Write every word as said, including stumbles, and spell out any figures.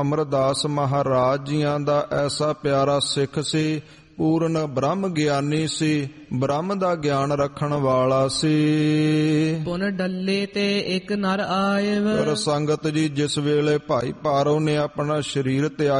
ਅਮਰਦਾਸ ਮਹਾਰਾਜ ਜੀਆਂ ਦਾ ਐਸਾ ਪਿਆਰਾ ਸਿੱਖ ਸੀ, ਪੂਰਨ ਬ੍ਰਹਮ ਗਿਆਨੀ ਸੀ, ਬ੍ਰਹਮ ਦਾ ਗਿਆਨ ਰੱਖਣ ਵਾਲਾ ਸੀ। ਪੁਨ ਡੱਲੇ ਤੇ ਇੱਕ ਨਰ ਆਇਵ। ਪਰ ਸੰਗਤ ਜੀ, ਜਿਸ ਵੇਲੇ ਭਾਈ ਪਾਰੋ ਨੇ ਆਪਣਾ ਸਰੀਰ ਤਿਆਗ